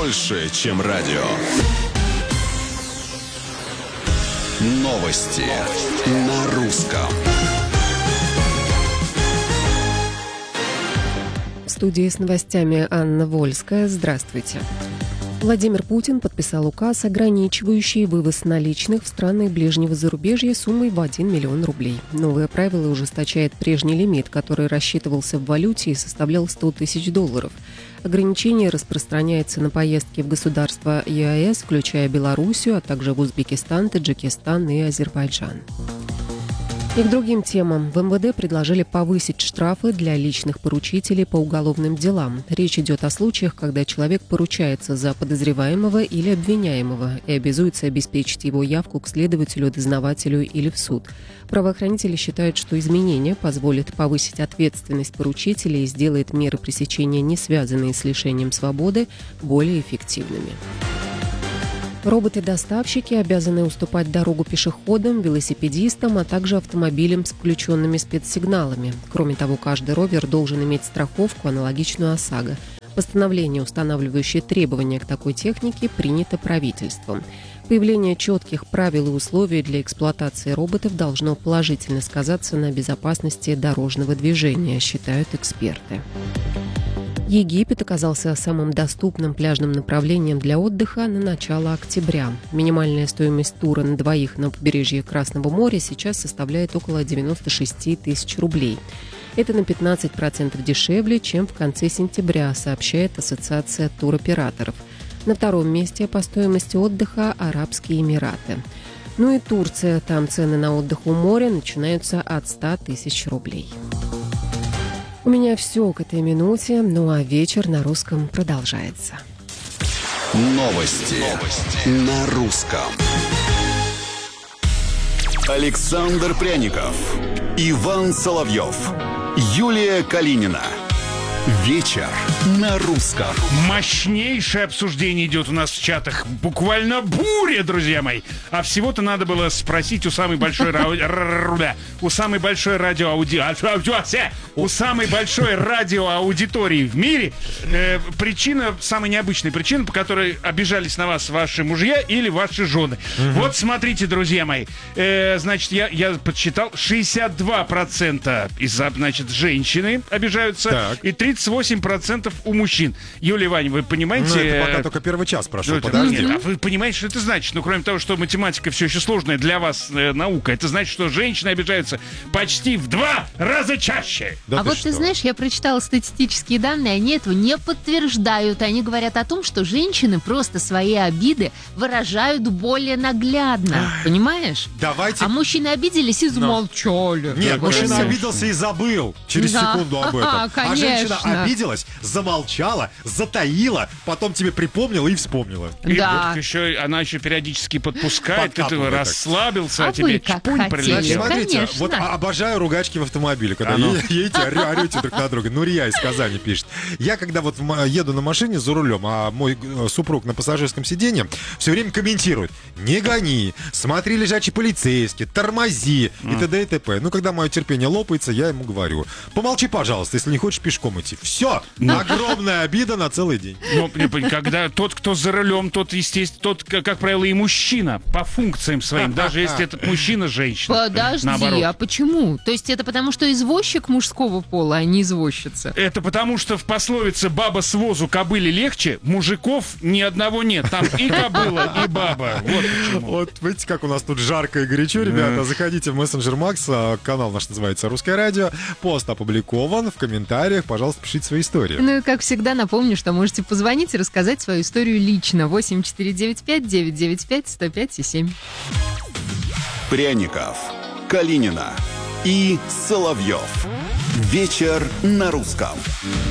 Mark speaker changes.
Speaker 1: больше, чем радио. Новости на русском.
Speaker 2: В студии с новостями Анна Вольская. Здравствуйте. Владимир Путин подписал указ, ограничивающий вывоз наличных в страны ближнего зарубежья суммой в 1 миллион рублей. Новое правило ужесточает прежний лимит, который рассчитывался в валюте и составлял $100 тысяч. Ограничение распространяется на поездки в государства ЕАЭС, включая Белоруссию, а также в Узбекистан, Таджикистан и Азербайджан. И к другим темам. В МВД предложили повысить штрафы для личных поручителей по уголовным делам. Речь идет о случаях, когда человек поручается за подозреваемого или обвиняемого и обязуется обеспечить его явку к следователю, дознавателю или в суд. Правоохранители считают, что изменение позволит повысить ответственность поручителей и сделает меры пресечения, не связанные с лишением свободы, более эффективными. Роботы-доставщики обязаны уступать дорогу пешеходам, велосипедистам, а также автомобилям с включенными спецсигналами. Кроме того, каждый ровер должен иметь страховку, аналогичную ОСАГО. Постановление, устанавливающее требования к такой технике, принято правительством. Появление четких правил и условий для эксплуатации роботов должно положительно сказаться на безопасности дорожного движения, считают эксперты. Египет оказался самым доступным пляжным направлением для отдыха на начало октября. Минимальная стоимость тура на двоих на побережье Красного моря сейчас составляет около 96 тысяч рублей. Это на 15% дешевле, чем в конце сентября, сообщает Ассоциация туроператоров. На втором месте по стоимости отдыха Арабские Эмираты. Ну и Турция, там цены на отдых у моря начинаются от 100 тысяч рублей. У меня все к этой минуте, ну а вечер на русском продолжается.
Speaker 1: Новости на русском. Александр Пряников, Иван Соловьев, Юлия Калинина. Вечер на русском.
Speaker 3: Мощнейшее обсуждение идет у нас в чатах. Буквально буря, друзья мои. А всего-то надо было спросить у самой большой радиоаудитории в мире причина, самая необычная причина, по которой обижались на вас ваши мужья или ваши жены. Вот смотрите, друзья мои. Значит, я подсчитал, 62% значит, женщины обижаются,
Speaker 4: так.
Speaker 3: И 38% у мужчин. Юлия Ивановна, вы понимаете...
Speaker 4: Ну, это пока только первый час прошел, подожди.
Speaker 3: Нет, а вы понимаете, что это значит? Ну, кроме того, что математика все еще сложная для вас наука, это значит, что женщины обижаются почти в 2 раза чаще.
Speaker 4: Да
Speaker 5: а вот
Speaker 4: что?
Speaker 5: ты знаешь, я прочитала статистические данные, они этого не подтверждают. Они говорят о том, что женщины просто свои обиды выражают более наглядно. Понимаешь?
Speaker 4: Давайте...
Speaker 5: А мужчины обиделись и замолчали.
Speaker 4: Нет,
Speaker 5: Вот
Speaker 4: мужчина
Speaker 5: и всё.
Speaker 4: обиделся и забыл через
Speaker 5: Да.
Speaker 4: секунду об этом. А
Speaker 5: Конечно.
Speaker 4: женщина обиделась, замолчала, затаила, потом тебе припомнила и вспомнила.
Speaker 3: И
Speaker 5: Да.
Speaker 3: вот еще, она еще периодически подпускает, ты
Speaker 4: Подкапывает так.
Speaker 3: расслабился,
Speaker 5: А
Speaker 3: а
Speaker 5: вы
Speaker 3: тебе
Speaker 5: как
Speaker 3: чпунь
Speaker 5: хотели.
Speaker 4: Значит,
Speaker 3: прилетел.
Speaker 4: смотрите,
Speaker 5: Конечно.
Speaker 4: вот обожаю ругачки в автомобиле, когда едете, орете друг на друга. Нурия из Казани пишет. Я когда вот еду на машине за рулем, а мой супруг на пассажирском сиденье, все время комментирует: не гони, смотри, лежачий полицейский, тормози и т.д. и т.п. Ну, когда мое терпение лопается, я ему говорю: помолчи, пожалуйста, если не хочешь пешком идти. Все, огромная обида на целый день.
Speaker 3: Ну, когда тот, кто за рулем, тот, естественно, тот, как правило, и мужчина по функциям своим, даже если этот мужчина женщина.
Speaker 5: Подожди,
Speaker 3: наоборот.
Speaker 5: а почему? То есть это потому, что извозчик мужского пола, а не извозчица?
Speaker 3: Это потому, что в пословице «баба с возу кобыле легче» мужиков ни одного нет. Там и кобыла, и баба. Вот почему.
Speaker 4: Вот видите, как у нас тут жарко и горячо, ребята. Заходите в мессенджер Макс, канал наш называется «Русское радио». Пост опубликован, в комментариях, пожалуйста, пишите свои истории.
Speaker 5: Ну и как всегда напомню, что можете позвонить и рассказать свою историю лично. 8495-995-105-7.
Speaker 1: Пряников, Калинина и Соловьев. Вечер на русском.